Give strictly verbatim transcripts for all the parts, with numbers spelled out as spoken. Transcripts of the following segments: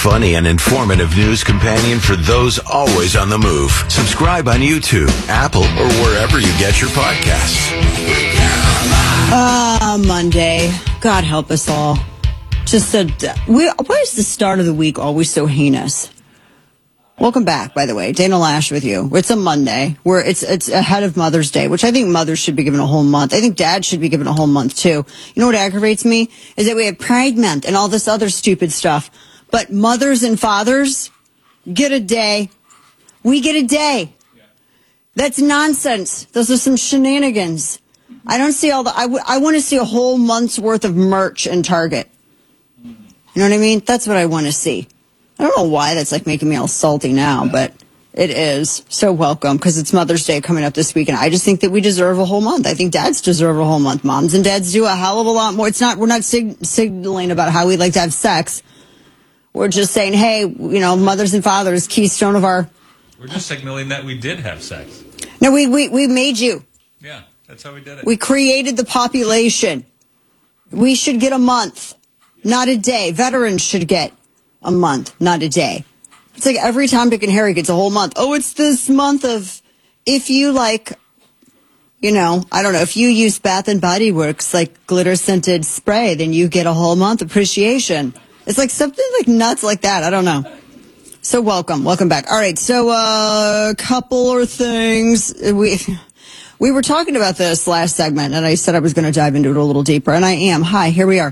funny and informative news companion for those always on the move. Subscribe on YouTube, Apple, or wherever you get your podcasts. Ah, uh, Monday. God help us all. Just a, we, why is the start of the week always so heinous? Welcome back, by the way. Dana Lash with you. It's a Monday where it's it's ahead of Mother's Day, which I think mothers should be given a whole month. I think dads should be given a whole month, too. You know what aggravates me? Is that we have Pride Month and all this other stupid stuff. But mothers and fathers get a day. We get a day. That's nonsense. Those are some shenanigans. I don't see all the... I, w- I want to see a whole month's worth of merch in Target. You know what I mean? That's what I want to see. I don't know why that's like making me all salty now, but it is. So welcome, because it's Mother's Day coming up this week, and I just think that we deserve a whole month. I think dads deserve a whole month. Moms and dads do a hell of a lot more. It's not, we're not sig- signaling about how we like to have sex. We're just saying, hey, you know, mothers and fathers, keystone of our... We're just signaling that we did have sex. No, we, we, we made you. Yeah, that's how we did it. We created the population. We should get a month, not a day. Veterans should get a month, not a day. It's like every Tom, Dick, and Harry gets a whole month. Oh, it's this month of, if you like, you know, I don't know, if you use Bath and Body Works, like glitter scented spray, then you get a whole month appreciation. It's like something like nuts like that. I don't know. So welcome, welcome back. All right, so a uh, couple of things. We we were talking about this last segment, and I said I was going to dive into it a little deeper, and I am. Hi, here we are.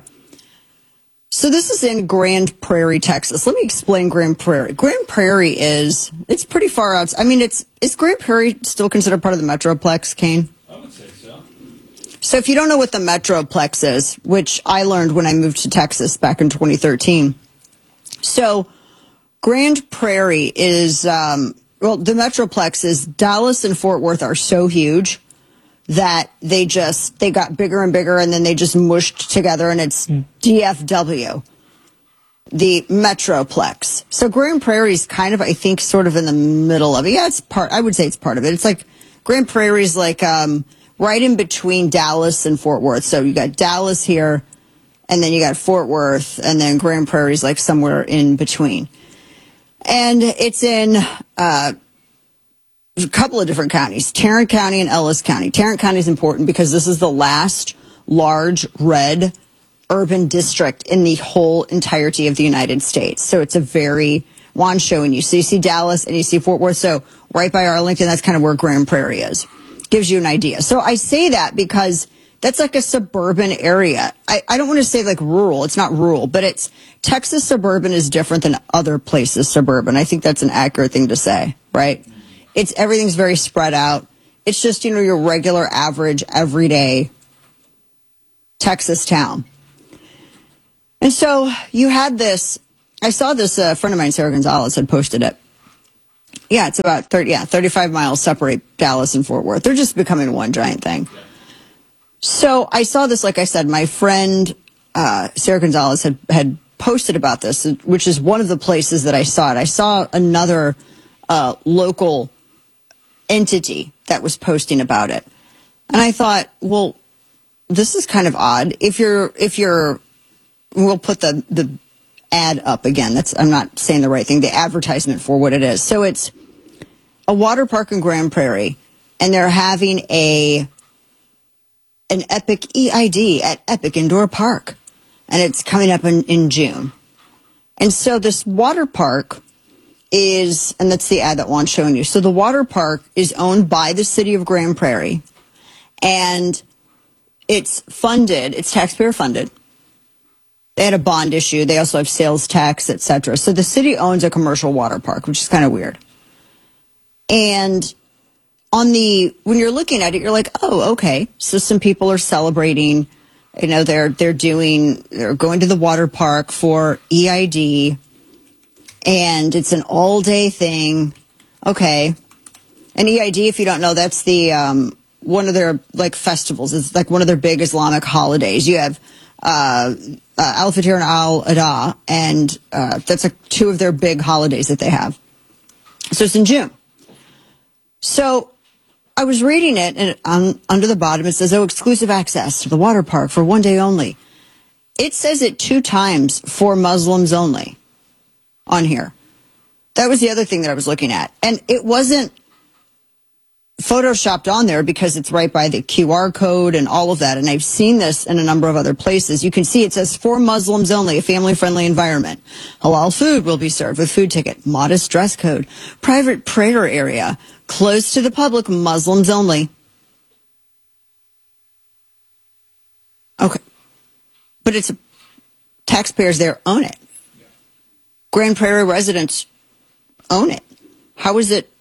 So this is in Grand Prairie, Texas. Let me explain Grand Prairie. Grand Prairie is, it's pretty far out. I mean, it's, is Grand Prairie still considered part of the Metroplex, Kane? I would say so. So if you don't know what the Metroplex is, which I learned when I moved to Texas back in twenty thirteen. So Grand Prairie is, um, well, the Metroplex is Dallas and Fort Worth are so huge that they just, they got bigger and bigger, and then they just mushed together, and it's D F W, the Metroplex. So Grand Prairie's kind of, I think, sort of in the middle of it. Yeah, it's part, I would say it's part of it. It's like, Grand Prairie's like um, right in between Dallas and Fort Worth. So you got Dallas here, and then you got Fort Worth, and then Grand Prairie's like somewhere in between. And it's in... Uh, a couple of different counties, Tarrant County and Ellis County. Tarrant County is important because this is the last large red urban district in the whole entirety of the United States. So it's a very, Juan's showing you. So you see Dallas and you see Fort Worth. So right by Arlington, that's kind of where Grand Prairie is. Gives you an idea. So I say that because that's like a suburban area. I, I don't want to say like rural. It's not rural, but it's Texas suburban is different than other places suburban. I think that's an accurate thing to say, right? It's everything's very spread out. It's just, you know, your regular, average, everyday Texas town. And so you had this, I saw this, a uh, friend of mine, Sarah Gonzalez, had posted it. Yeah, it's about thirty, yeah, thirty-five miles separate Dallas and Fort Worth. They're just becoming one giant thing. So I saw this, like I said, my friend, uh, Sarah Gonzalez had, had posted about this, which is one of the places that I saw it. I saw another uh, local entity that was posting about it. And I thought, well, this is kind of odd. If you're, if you're, we'll put the, the ad up again. That's, I'm not saying the right thing, the advertisement for what it is. So it's a water park in Grand Prairie, and they're having a, an Epic E I D at Epic Indoor Park. And it's coming up in, in June. And so this water park is, and that's the ad that Juan's showing you. So the water park is owned by the city of Grand Prairie, and it's funded, it's taxpayer funded. They had a bond issue. They also have sales tax, et cetera. So the city owns a commercial water park, which is kind of weird. And on the, when you're looking at it, you're like, oh, okay. So some people are celebrating, you know, they're, they're doing, they're going to the water park for E I D. And it's an all-day thing. Okay. And E I D, if you don't know, that's the um, one of their, like, festivals. It's like one of their big Islamic holidays. You have uh, uh, Al-Fitr and Al-Adha, and uh, that's like two of their big holidays that they have. So it's in June. So I was reading it, and on, under the bottom it says, oh, exclusive access to the water park for one day only. It says it two times for Muslims only. on here. That was the other thing that I was looking at. And it wasn't photoshopped on there because it's right by the Q R code and all of that. And I've seen this in a number of other places. You can see it says for Muslims only, a family-friendly environment. Halal food will be served with food ticket, modest dress code, private prayer area, closed to the public, Muslims only. Okay. But it's taxpayers there own it. Grand Prairie residents own it. How is it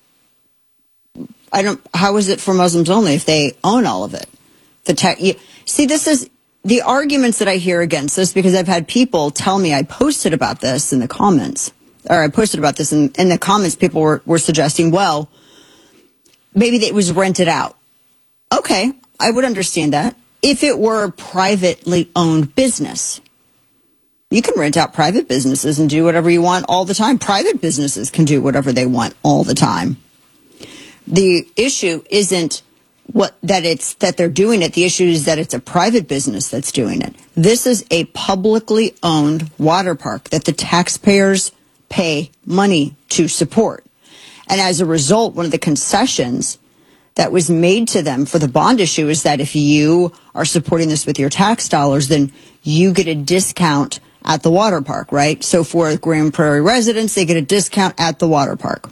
I don't. How is it for Muslims only if they own all of it? The tech. You, see, this is the arguments that I hear against this because I've had people tell me I posted about this in the comments, or I posted about this in, in the comments. People were, were suggesting, well, maybe it was rented out. Okay, I would understand that if it were a privately owned business. You can rent out private businesses and do whatever you want all the time. Private businesses can do whatever they want all the time. The issue isn't what that it's that they're doing it. The issue is that it's a private business that's doing it. This is a publicly owned water park that the taxpayers pay money to support. And as a result, one of the concessions that was made to them for the bond issue is that if you are supporting this with your tax dollars, then you get a discount at the water park, right? So for Grand Prairie residents, they get a discount at the water park.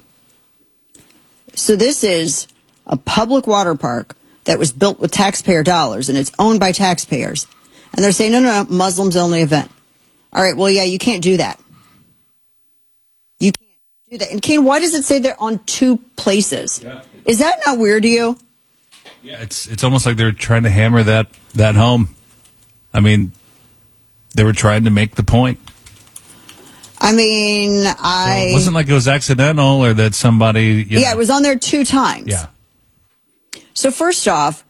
So this is a public water park that was built with taxpayer dollars, and it's owned by taxpayers. And they're saying, no, no, no, Muslims only event. All right, well, yeah, you can't do that. You can't do that. And Kane, why does it say they're on two places? Yeah. Is that not weird to you? Yeah, it's it's almost like they're trying to hammer that, that home. I mean, they were trying to make the point. I mean, I... So it wasn't like it was accidental or that somebody... You yeah, know, it was on there two times. Yeah. So first off,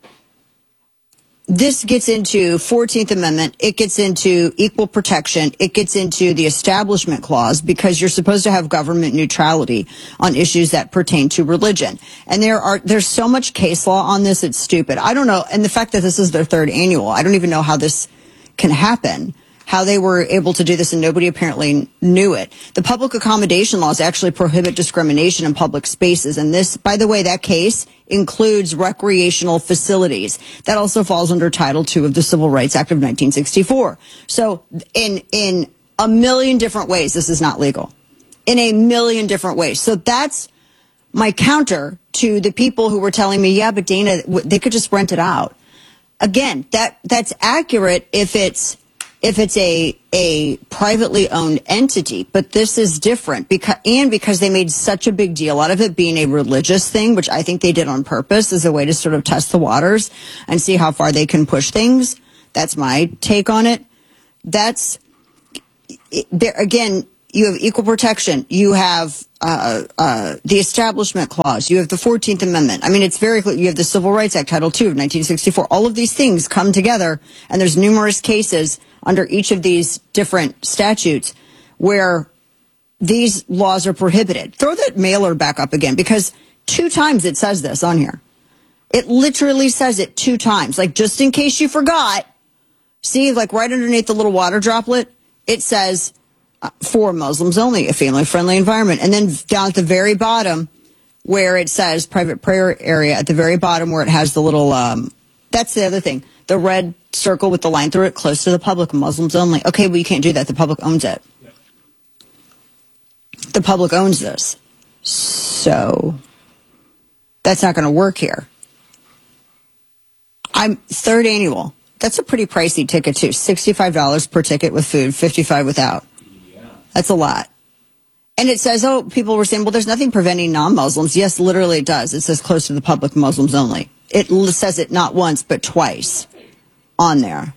this gets into fourteenth Amendment. It gets into equal protection. It gets into the Establishment Clause because you're supposed to have government neutrality on issues that pertain to religion. And there are there's so much case law on this, it's stupid. I don't know. And the fact that this is their third annual, I don't even know how this can happen. How they were able to do this and nobody apparently knew it. The public accommodation laws actually prohibit discrimination in public spaces. And this, by the way, that case includes recreational facilities. That also falls under Title two of the Civil Rights Act of nineteen sixty-four. So in, in a million different ways, this is not legal. In a million different ways. So that's my counter to the people who were telling me, yeah, but Dana, they could just rent it out. Again, that, that's accurate if it's, if it's a a privately owned entity, but this is different because and because they made such a big deal out of it being a religious thing, which I think they did on purpose as a way to sort of test the waters and see how far they can push things. That's my take on it. That's there again. You have equal protection. You have uh, uh, the Establishment Clause. You have the fourteenth Amendment. I mean, it's very clear. You have the Civil Rights Act, Title two of nineteen sixty-four. All of these things come together, and there's numerous cases under each of these different statutes where these laws are prohibited. Throw that mailer back up again, because two times it says this on here. It literally says it two times. Like, just in case you forgot, see, like right underneath the little water droplet, it says, uh, for Muslims only, a family-friendly environment. And then down at the very bottom, where it says private prayer area, at the very bottom where it has the little, um, that's the other thing, the red circle with the line through it, close to the public, Muslims only. Okay, well, you can't do that. The public owns it. Yep. The public owns this. So that's not going to work here. I'm third annual. That's a pretty pricey ticket, too. sixty-five dollars per ticket with food, fifty-five dollars without. Yeah. That's a lot. And it says, oh, people were saying, well, there's nothing preventing non-Muslims. Yes, literally it does. It says close to the public, Muslims only. It says it not once, but twice on there.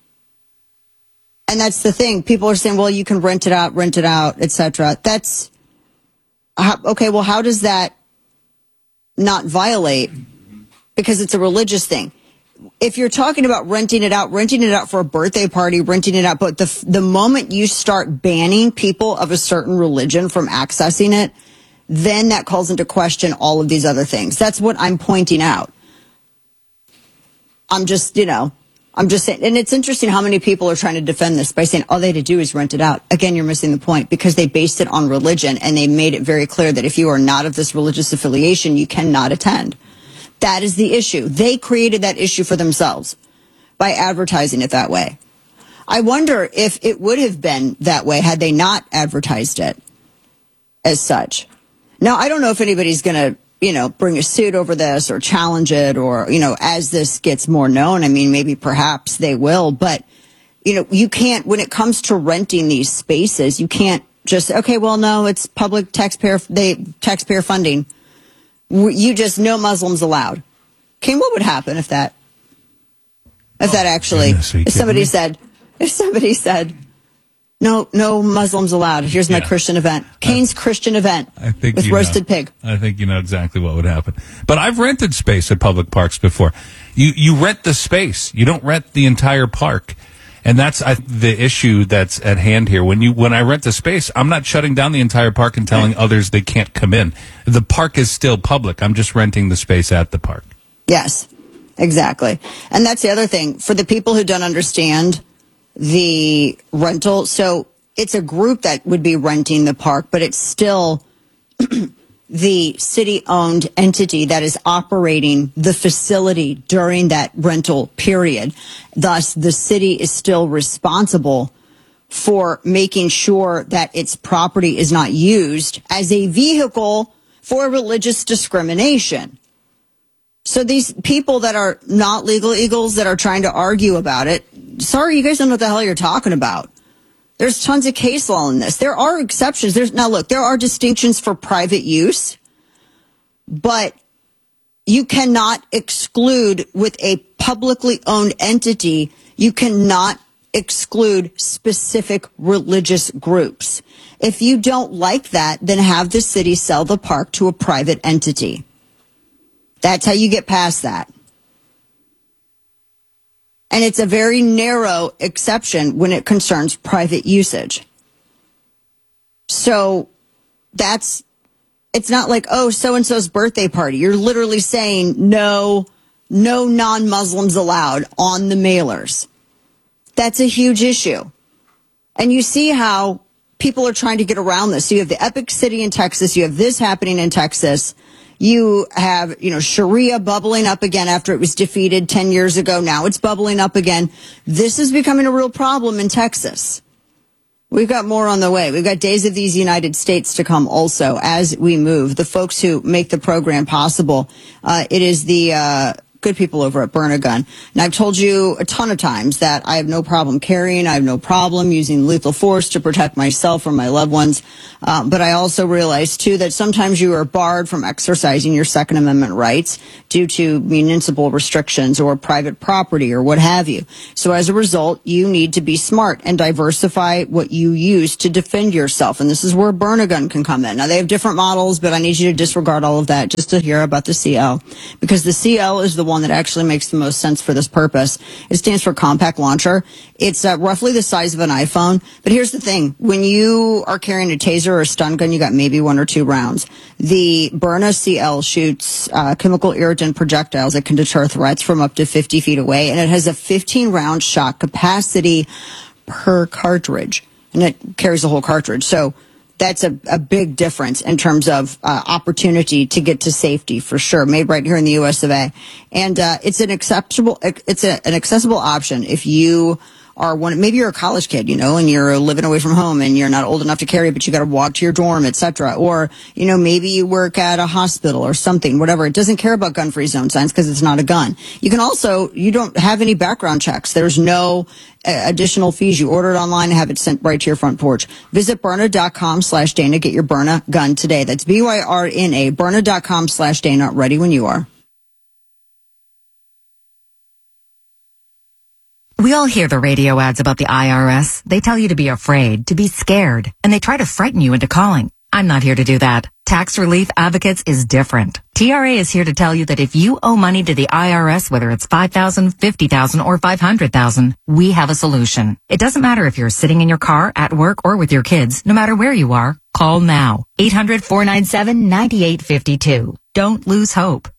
And that's the thing. People are saying, well, you can rent it out, rent it out, et cetera. That's, how, okay, well, how does that not violate? Because it's a religious thing. If you're talking about renting it out, renting it out for a birthday party, renting it out, but the the moment you start banning people of a certain religion from accessing it, then that calls into question all of these other things. That's what I'm pointing out. I'm just, you know, I'm just saying, and it's interesting how many people are trying to defend this by saying all they had to do is rent it out. Again, you're missing the point because they based it on religion and they made it very clear that if you are not of this religious affiliation, you cannot attend. That is the issue. They created that issue for themselves by advertising it that way. I wonder if it would have been that way had they not advertised it as such. Now, I don't know if anybody's going to, you know, bring a suit over this or challenge it or, you know, as this gets more known. I mean, maybe perhaps they will. But, you know, you can't, when it comes to renting these spaces, you can't just, okay, well, no, it's public taxpayer, they taxpayer funding. You just, no Muslims allowed. Okay, what would happen if that, if that actually, if somebody said, if somebody said, no, no Muslims allowed. Here's my Yeah. Christian event. Kane's uh, Christian event I think with you roasted know. pig. I think you know exactly what would happen. But I've rented space at public parks before. You you rent the space. You don't rent the entire park. And that's I, the issue that's at hand here. When you when I rent a space, I'm not shutting down the entire park and telling others they can't come in. The park is still public. I'm just renting the space at the park. Yes, exactly. And that's the other thing. For the people who don't understand the rental, so it's a group that would be renting the park, but it's still the city-owned entity that is operating the facility during that rental period. Thus, the city is still responsible for making sure that its property is not used as a vehicle for religious discrimination. So these people that are not legal eagles that are trying to argue about it, sorry, you guys don't know what the hell you're talking about. There's tons of case law in this. There are exceptions. There's now look, there are distinctions for private use, but you cannot exclude with a publicly owned entity, you cannot exclude specific religious groups. If you don't like that, then have the city sell the park to a private entity. That's how you get past that. And it's a very narrow exception when it concerns private usage. So that's, it's not like, oh, so-and-so's birthday party. You're literally saying no, no non-Muslims allowed on the mailers. That's a huge issue. And you see how people are trying to get around this. So you have the Epic City in Texas. You have this happening in Texas. You have, you know, Sharia bubbling up again after it was defeated ten years ago. Now it's bubbling up again. This is becoming a real problem in Texas. We've got more on the way. We've got Days of these United States to come also as we move. The folks who make the program possible, uh, it is the uh good people over at Burn a Gun. And I've told you a ton of times that I have no problem carrying. I have no problem using lethal force to protect myself or my loved ones. Uh, but I also realize, too, that sometimes you are barred from exercising your Second Amendment rights due to municipal restrictions or private property or what have you. So as a result, you need to be smart and diversify what you use to defend yourself. And this is where Burn a Gun can come in. Now, they have different models, but I need you to disregard all of that just to hear about the C L. Because the C L is the one that actually makes the most sense for this purpose. It stands for Compact Launcher. It's uh, roughly the size of an iPhone. But here's the thing. When you are carrying a taser or a stun gun, you got maybe one or two rounds. The Byrna C L shoots uh, chemical irritant projectiles that can deter threats from up to fifty feet away. And it has a fifteen round shot capacity per cartridge. And it carries the whole cartridge. So that's a, a big difference in terms of uh, opportunity to get to safety for sure. Made right here in the U S of A, and uh, it's an acceptable, it's a, an accessible option if you are one. Maybe you're a college kid, you know, and you're living away from home, and you're not old enough to carry, but you got to walk to your dorm, et cetera. Or you know, maybe you work at a hospital or something, whatever. It doesn't care about gun-free zone signs because it's not a gun. You can also, you don't have any background checks. There's no additional fees. You order it online and have it sent right to your front porch. Visit Byrna.com slash Dana. Get your Byrna gun today. That's B Y R N A. Byrna.com slash Dana. Ready when you are. We all hear the radio ads about the I R S. They tell you to be afraid, to be scared, and they try to frighten you into calling. I'm not here to do that. Tax Relief Advocates is different. T R A is here to tell you that if you owe money to the I R S, whether it's five thousand dollars, fifty thousand dollars, or five hundred thousand dollars, we have a solution. It doesn't matter if you're sitting in your car, at work, or with your kids. No matter where you are, call now. eight hundred, four nine seven, nine eight five two. Don't lose hope.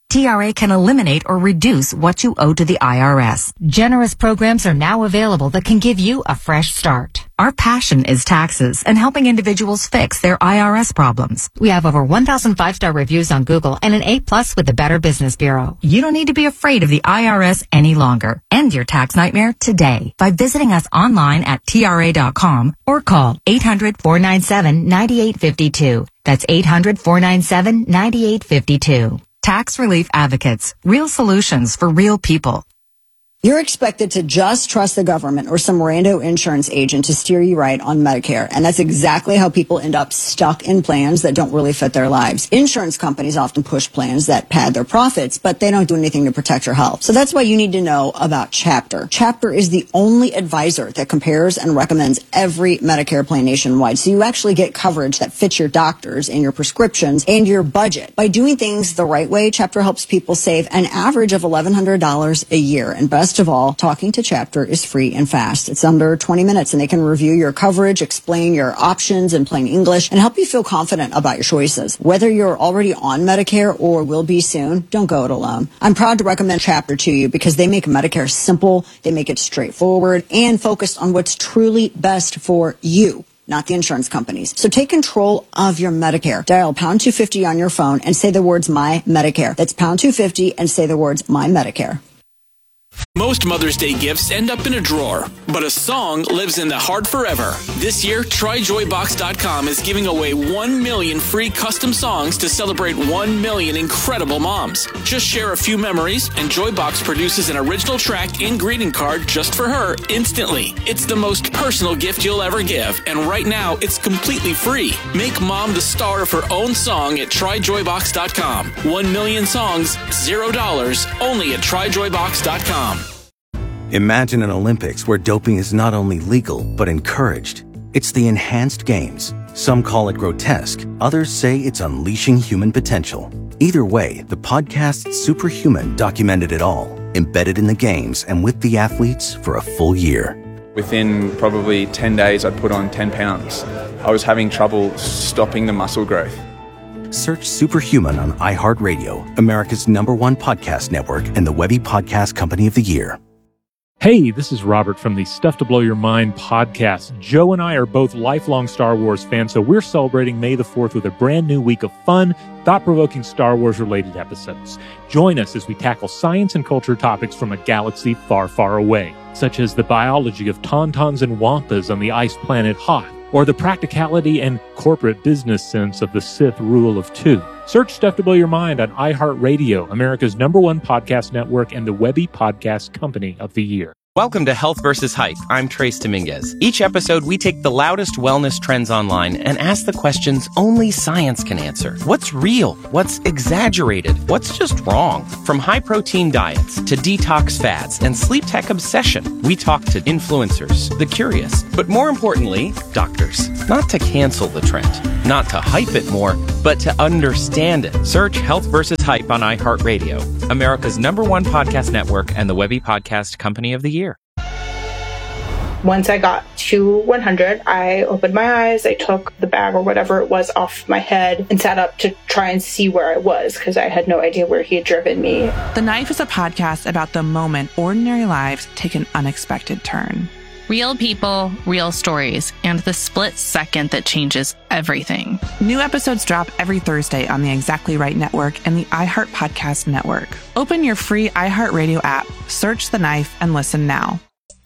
T R A can eliminate or reduce what you owe to the I R S. Generous programs are now available that can give you a fresh start. Our passion is taxes and helping individuals fix their I R S problems. We have over one thousand five-star reviews on Google and an A plus with the Better Business Bureau. You don't need to be afraid of the I R S any longer. End your tax nightmare today by visiting us online at T R A dot com or call eight hundred, four nine seven, nine eight five two. That's eight hundred, four nine seven, nine eight five two. Tax Relief Advocates. Real solutions for real people. You're expected to just trust the government or some rando insurance agent to steer you right on Medicare. And that's exactly how people end up stuck in plans that don't really fit their lives. Insurance companies often push plans that pad their profits, but they don't do anything to protect your health. So that's why you need to know about Chapter. Chapter is the only advisor that compares and recommends every Medicare plan nationwide. So you actually get coverage that fits your doctors and your prescriptions and your budget. By doing things the right way, Chapter helps people save an average of eleven hundred dollars a year. And best of all, talking to Chapter is free and fast. It's under twenty minutes, and they can review your coverage, explain your options in plain English, and help you feel confident about your choices. Whether you're already on Medicare or will be soon, don't go it alone. I'm proud to recommend Chapter to you because they make Medicare simple, they make it straightforward, and focused on what's truly best for you, not the insurance companies. So take control of your Medicare. Dial pound two fifty on your phone and say the words My Medicare. That's pound two fifty and say the words My Medicare. Most Mother's Day gifts end up in a drawer, but a song lives in the heart forever. This year, Try Joy Box dot com is giving away one million free custom songs to celebrate one million incredible moms. Just share a few memories, and Joybox produces an original track and greeting card just for her instantly. It's the most personal gift you'll ever give, and right now, it's completely free. Make mom the star of her own song at Try Joy Box dot com. One million songs, zero dollars, only at Try Joy Box dot com. Imagine an Olympics where doping is not only legal, but encouraged. It's the Enhanced Games. Some call it grotesque. Others say it's unleashing human potential. Either way, the podcast Superhuman documented it all, embedded in the games and with the athletes for a full year. Within probably ten days, I'd put on ten pounds. I was having trouble stopping the muscle growth. Search Superhuman on iHeartRadio, America's number one podcast network, and the Webby Podcast Company of the Year. Hey, this is Robert from the Stuff to Blow Your Mind podcast. Joe and I are both lifelong Star Wars fans, so we're celebrating May the fourth with a brand new week of fun, thought-provoking Star Wars-related episodes. Join us as we tackle science and culture topics from a galaxy far, far away, such as the biology of tauntauns and wampas on the ice planet Hoth, or the practicality and corporate business sense of the Sith rule of two. Search Stuff to Blow Your Mind on iHeartRadio, America's number one podcast network, and the Webby Podcast Company of the Year. Welcome to Health versus Hype. I'm Trace Dominguez. Each episode, we take the loudest wellness trends online and ask the questions only science can answer. What's real? What's exaggerated? What's just wrong? From high-protein diets to detox fads and sleep tech obsession, we talk to influencers, the curious, but more importantly, doctors. Not to cancel the trend, not to hype it more, but to understand it. Search Health versus Hype on iHeartRadio, America's number one podcast network and the Webby Podcast Company of the Year. Once I got to one hundred, I opened my eyes, I took the bag or whatever it was off my head and sat up to try and see where I was because I had no idea where he had driven me. The Knife is a podcast about the moment ordinary lives take an unexpected turn. Real people, real stories, and the split second that changes everything. New episodes drop every Thursday on the Exactly Right Network and the iHeart Podcast Network. Open your free iHeartRadio app, search The Knife, and listen now.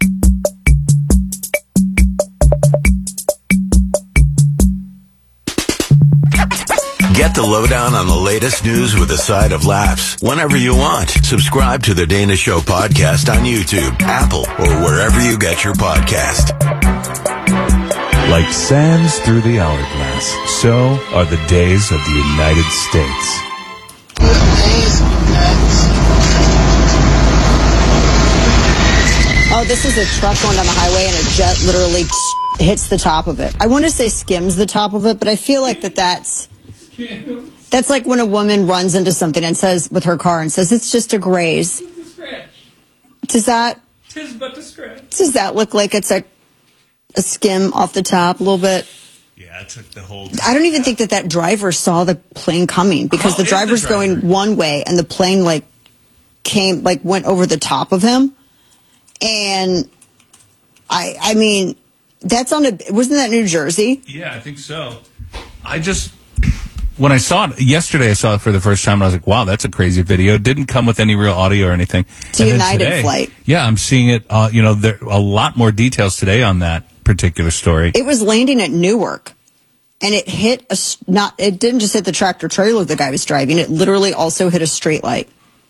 Get the lowdown on the latest news with a side of laughs whenever you want. Subscribe to the Dana Show podcast on YouTube, Apple, or wherever you get your podcast. Like sands through the hourglass, so are the days of the United States. Oh, this is a truck going down the highway and a jet literally hits the top of it. I want to say skims the top of it, but I feel like that that's... That's like when a woman runs into something and says, with her car, and says, it's just a graze. It's a scratch. Does that... Tis but a scratch. Does that look like it's a, a skim off the top a little bit? Yeah. Yeah, it took the whole. I don't even think that that driver saw the plane coming because How the is the driver's driver? going one way and the plane like came like went over the top of him. And I I mean, that's on a wasn't that New Jersey? Yeah, I think so. I just when I saw it yesterday, I saw it for the first time and I was like, wow, that's a crazy video. It didn't come with any real audio or anything. It's a And then United today, flight. Yeah, I'm seeing it uh, you know, there a lot more details today on that particular story. It was landing at Newark. And it hit a s- not. It didn't just hit the tractor trailer the guy was driving. It literally also hit a straight light,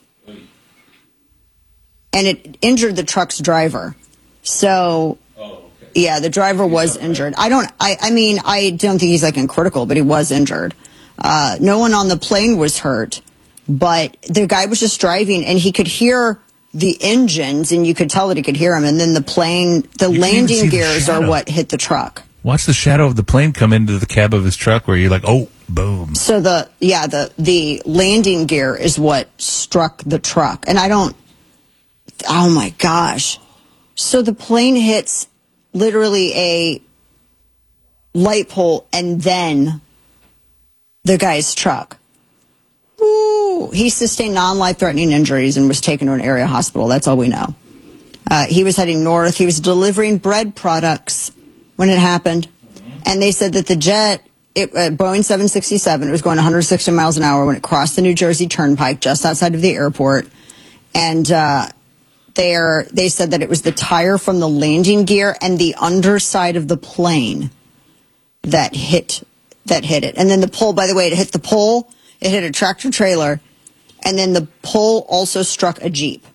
and it injured the truck's driver. So, yeah, the driver was injured. I don't. I. I mean, I don't think he's like in critical, but he was injured. Uh, no one on the plane was hurt, but the guy was just driving, and he could hear the engines, and you could tell that he could hear them. And then the plane, the You can't even see landing the gears are shadow. what hit the truck. Watch the shadow of the plane come into the cab of his truck where you're like, oh, boom. So the yeah the the landing gear is what struck the truck, and I don't. Oh my gosh! So the plane hits literally a light pole, and then the guy's truck. Ooh, he sustained non-life-threatening injuries and was taken to an area hospital. That's all we know. Uh, he was heading north. He was delivering bread products when it happened, and they said that the jet. It, uh, Boeing seven sixty-seven, it was going one hundred sixty miles an hour when it crossed the New Jersey Turnpike just outside of the airport. And uh, there, they said that it was the tire from the landing gear and the underside of the plane that hit that hit it. And then the pole, by the way, it hit the pole, it hit a tractor trailer, and then the pole also struck a Jeep.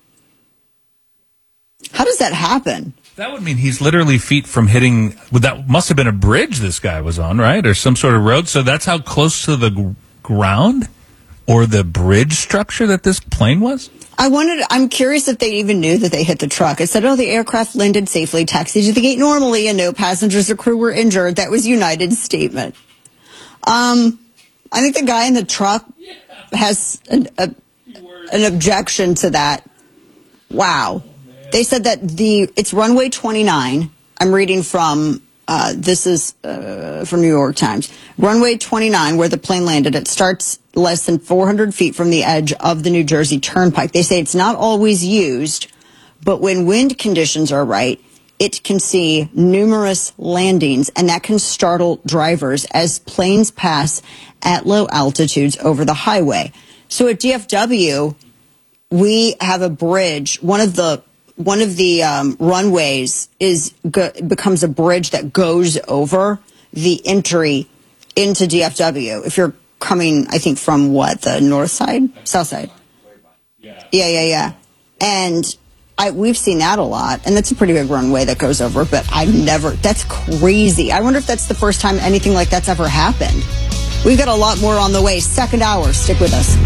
How does that happen? That would mean he's literally feet from hitting. Well, that must have been a bridge this guy was on, right? Or some sort of road. So that's how close to the g- ground or the bridge structure that this plane was? I wondered, I'm curious if they even knew that they hit the truck. It said, oh, the aircraft landed safely, taxied to the gate normally, and no passengers or crew were injured. That was United's statement. Um, I think the guy in the truck has an, a, an objection to that. Wow. They said that the it's runway twenty-nine. I'm reading from, uh, this is uh, from New York Times. Runway twenty-nine, where the plane landed, it starts less than four hundred feet from the edge of the New Jersey Turnpike. They say it's not always used, but when wind conditions are right, it can see numerous landings, and that can startle drivers as planes pass at low altitudes over the highway. So at D F W, we have a bridge. One of the One of the um, runways is go, becomes a bridge that goes over the entry into D F W. If you're coming, I think, from what, the north side? South side? Yeah, yeah, yeah. And I, we've seen that a lot, and that's a pretty big runway that goes over, but I've never, that's crazy. I wonder if that's the first time anything like that's ever happened. We've got a lot more on the way. Second hour. Stick with us.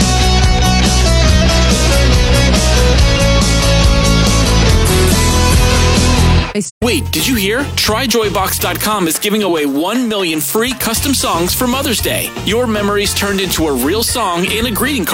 Wait, did you hear? Try joy box dot com is giving away one million free custom songs for Mother's Day. Your memories turned into a real song and a greeting card.